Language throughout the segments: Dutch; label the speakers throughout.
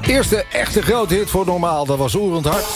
Speaker 1: Eerste echte grote hit voor Normaal, dat was Oerend Hart.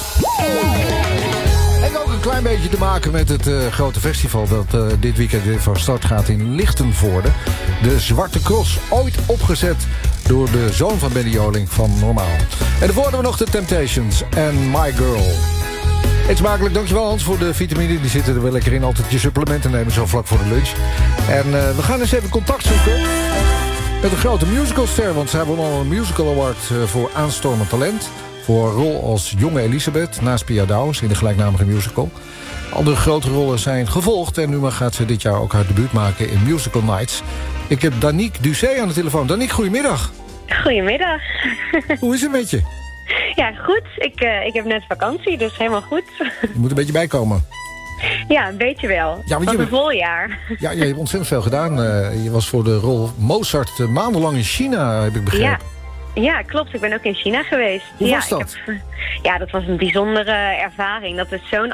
Speaker 1: En ook een klein beetje te maken met het grote festival dat dit weekend weer van start gaat in Lichtenvoorde. De Zwarte Cross, ooit opgezet door de zoon van Benny Joling van Normaal. En daarvoor hadden we nog de Temptations en My Girl. Eet smakelijk, dankjewel Hans voor de vitamine. Die zitten er wel lekker in, altijd je supplementen nemen zo vlak voor de lunch. En we gaan eens even contact zoeken met een grote musicalster, want zij won al een musical award voor aanstormend talent. Voor een rol als jonge Elisabeth, naast Pia Douwes in de gelijknamige musical. Andere grote rollen zijn gevolgd en nu gaat ze dit jaar ook haar debuut maken in Musical Nights. Ik heb Danique Dusé aan de telefoon. Danique, goedemiddag.
Speaker 2: Goedemiddag.
Speaker 1: Hoe is het met je?
Speaker 2: Ja, goed. Ik heb net vakantie, dus helemaal goed.
Speaker 1: Je moet een beetje bijkomen.
Speaker 2: Ja, een beetje wel.
Speaker 1: Ja,
Speaker 2: van een vol jaar.
Speaker 1: Ja, je hebt ontzettend veel gedaan. Je was voor de rol Mozart maandenlang in China, heb ik begrepen.
Speaker 2: Ja, klopt. Ik ben ook in China geweest.
Speaker 1: Hoe was dat?
Speaker 2: Ja, dat was een bijzondere ervaring. Dat is zo'n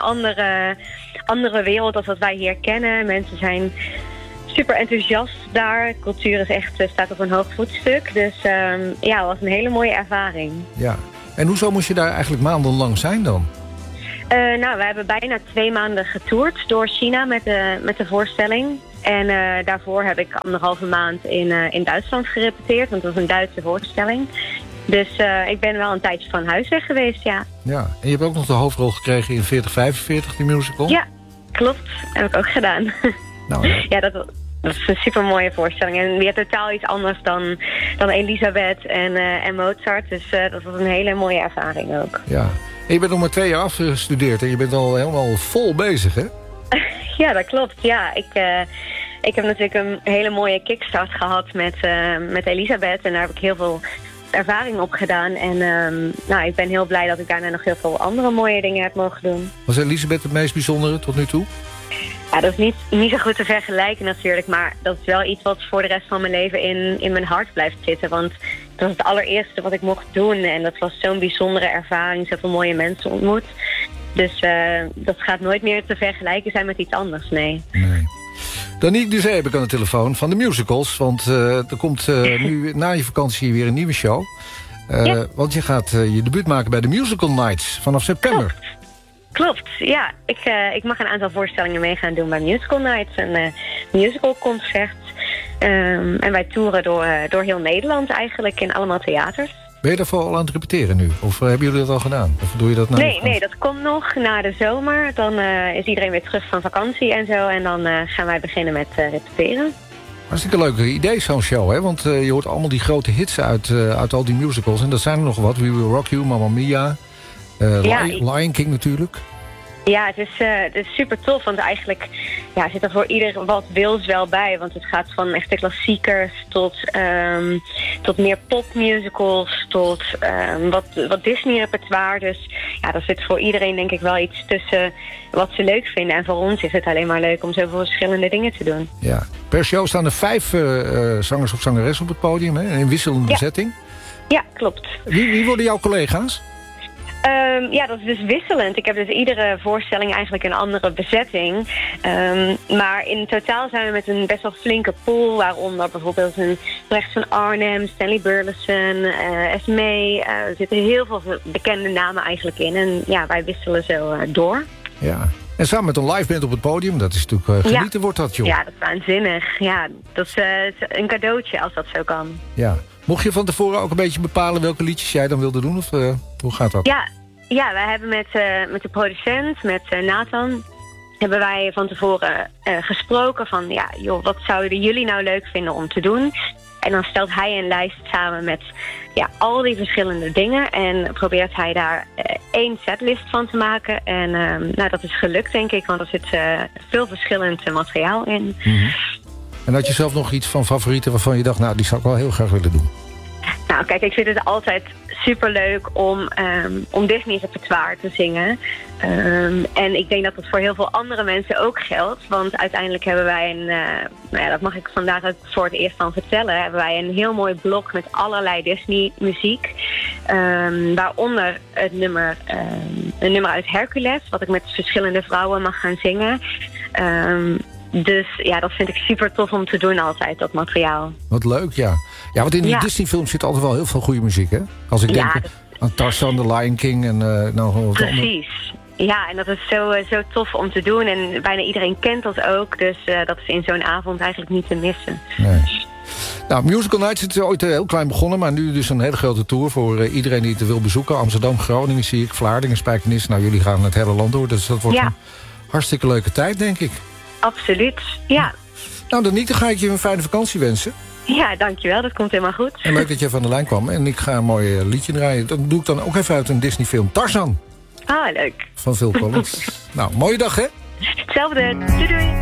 Speaker 2: andere wereld als wat wij hier kennen. Mensen zijn super enthousiast daar. De cultuur is echt, staat op een hoog voetstuk. Dus ja, het was een hele mooie ervaring. Ja.
Speaker 1: En hoezo moest je daar eigenlijk maandenlang zijn dan?
Speaker 2: Nou, we hebben bijna 2 maanden getoerd door China met de voorstelling. En daarvoor heb ik 1,5 maand in Duitsland gerepeteerd, want dat was een Duitse voorstelling. Dus ik ben wel een tijdje van huis weg geweest, ja. Ja,
Speaker 1: en je hebt ook nog de hoofdrol gekregen in 4045, die musical?
Speaker 2: Ja, klopt. Heb ik ook gedaan.
Speaker 1: Nou,
Speaker 2: ja, dat is een super mooie voorstelling. En weer totaal iets anders dan Elisabeth en Mozart. Dus dat was een hele mooie ervaring ook.
Speaker 1: Ja. En je bent nog maar 2 jaar afgestudeerd en je bent al helemaal vol bezig, hè?
Speaker 2: Ja, dat klopt. Ja, ik heb natuurlijk een hele mooie kickstart gehad met Elisabeth. En daar heb ik heel veel ervaring op gedaan. En nou, ik ben heel blij dat ik daarna nog heel veel andere mooie dingen heb mogen doen.
Speaker 1: Was Elisabeth het meest bijzondere tot nu toe?
Speaker 2: Ja, dat is niet zo goed te vergelijken natuurlijk. Maar dat is wel iets wat voor de rest van mijn leven in mijn hart blijft zitten. Want dat was het allereerste wat ik mocht doen. En dat was zo'n bijzondere ervaring. Zoveel mooie mensen ontmoet. Dus dat gaat nooit meer te vergelijken zijn met iets anders, nee.
Speaker 1: Danique Dusé heb ik aan de telefoon van de musicals. Want er komt nu na je vakantie weer een nieuwe show. Ja. Want je gaat je debuut maken bij de Musical Nights vanaf september.
Speaker 2: Klopt, ja. Ik mag een aantal voorstellingen mee gaan doen bij Musical Nights. Een musicalconcert. En wij toeren door heel Nederland eigenlijk in allemaal theaters.
Speaker 1: Ben je daarvoor al aan het repeteren nu? Of hebben jullie dat al gedaan? Of doe je dat
Speaker 2: Nee, dat komt nog na de zomer. Dan is iedereen weer terug van vakantie en zo. En dan gaan wij beginnen met repeteren.
Speaker 1: Hartstikke leuk idee, zo'n show, hè? Want je hoort allemaal die grote hits uit al die musicals. En dat zijn er nog wat. We Will Rock You, Mamma Mia, Lion King natuurlijk. Ja,
Speaker 2: het is super tof, want eigenlijk zit er voor ieder wat wils wel bij. Want het gaat van echte klassiekers tot meer popmusicals, tot wat Disney-repertoire. Dus ja, daar zit voor iedereen denk ik wel iets tussen wat ze leuk vinden. En voor ons is het alleen maar leuk om zoveel verschillende dingen te doen.
Speaker 1: Ja, per show staan er 5 zangers of zangeressen op het podium, hè? In wisselende bezetting.
Speaker 2: Ja, klopt.
Speaker 1: Wie worden jouw collega's?
Speaker 2: Ja, dat is dus wisselend. Ik heb dus iedere voorstelling eigenlijk een andere bezetting. Maar in totaal zijn we met een best wel flinke pool. Waaronder bijvoorbeeld een Brecht van Arnhem, Stanley Burleson, Esmee. Er zitten heel veel bekende namen eigenlijk in. En ja, wij wisselen zo door.
Speaker 1: Ja. En samen met een live band op het podium, dat is natuurlijk genieten wordt dat, joh.
Speaker 2: Ja, dat is waanzinnig. Ja, dat is een cadeautje als dat zo kan.
Speaker 1: Ja. Mocht je van tevoren ook een beetje bepalen welke liedjes jij dan wilde doen? Of hoe gaat dat?
Speaker 2: Ja, wij hebben met de producent, met Nathan, hebben wij van tevoren gesproken van, ja, joh, wat zouden jullie nou leuk vinden om te doen? En dan stelt hij een lijst samen met al die verschillende dingen. En probeert hij daar 1 setlist van te maken. En nou, dat is gelukt, denk ik, want er zit veel verschillend materiaal in.
Speaker 1: Mm-hmm. En had je zelf nog iets van favorieten waarvan je dacht, nou, die zou ik wel heel graag willen doen?
Speaker 2: Nou, kijk, ik vind het altijd superleuk om Disney-repertoire te zingen. En ik denk dat dat voor heel veel andere mensen ook geldt. Want uiteindelijk hebben wij dat mag ik vandaag ook voor het eerst van vertellen, hebben wij een heel mooi blok met allerlei Disney-muziek. Waaronder een nummer uit Hercules, wat ik met verschillende vrouwen mag gaan zingen. Dus ja, dat vind ik super tof om te doen altijd, dat materiaal.
Speaker 1: Wat leuk, ja. Ja, want in die Disney-films zit altijd wel heel veel goede muziek, hè? Als ik denk aan Tarzan, The Lion King en
Speaker 2: precies. Ja, en dat is zo tof om te doen. En bijna iedereen kent dat ook. Dus dat is in zo'n avond eigenlijk niet te missen.
Speaker 1: Nee. Nou, Musical Nights is ooit heel klein begonnen, maar nu dus een hele grote tour voor iedereen die het wil bezoeken. Amsterdam, Groningen zie ik, Vlaardingen, Spijkenisse. Nou, jullie gaan het hele land door, dus dat wordt een hartstikke leuke tijd, denk ik.
Speaker 2: Absoluut, ja.
Speaker 1: Nou, dan ga ik je een fijne vakantie wensen.
Speaker 2: Ja, dankjewel, dat komt helemaal goed.
Speaker 1: En leuk dat je van de lijn kwam. En ik ga een mooi liedje draaien. Dat doe ik dan ook even uit een Disney-film. Tarzan.
Speaker 2: Ah, leuk.
Speaker 1: Van Phil Collins. Nou, mooie dag, hè?
Speaker 2: Hetzelfde. Doei doei.